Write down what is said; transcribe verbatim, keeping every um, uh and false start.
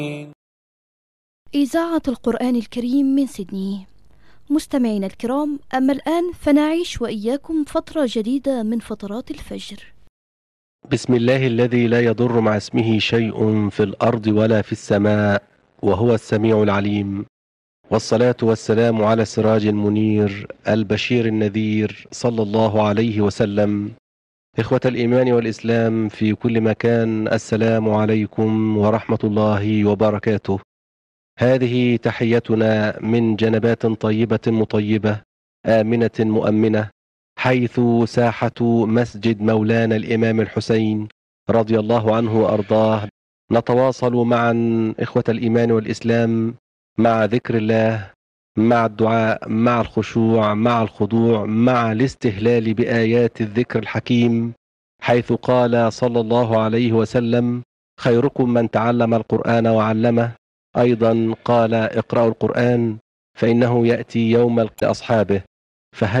إذاعة القرآن الكريم من سيدني. مستمعينا الكرام، أما الآن فنعيش وإياكم فترة جديدة من فترات الفجر. بسم الله الذي لا يضر مع اسمه شيء في الأرض ولا في السماء وهو السميع العليم، والصلاة والسلام على السراج المنير البشير النذير صلى الله عليه وسلم. إخوة الإيمان والإسلام في كل مكان، السلام عليكم ورحمة الله وبركاته. هذه تحيتنا من جنبات طيبة مطيبة آمنة مؤمنة، حيث ساحة مسجد مولانا الإمام الحسين رضي الله عنه وأرضاه. نتواصل معا إخوة الإيمان والإسلام مع ذكر الله، مع الدعاء، مع الخشوع، مع الخضوع، مع الاستهلال بآيات الذكر الحكيم، حيث قال صلى الله عليه وسلم: خيركم من تعلم القرآن وعلمه. أيضا قال: اقرأوا القرآن فإنه يأتي يوم أصحابه. فهي